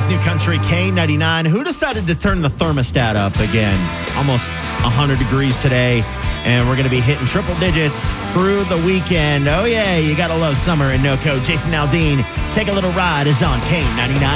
Today's New Country K99. Who decided to turn the thermostat up again? Almost 100 degrees today, and we're going to be hitting triple digits through the weekend. Oh, yeah, you got to love summer in NoCo. Jason Aldean, Take a Little Ride is on K99.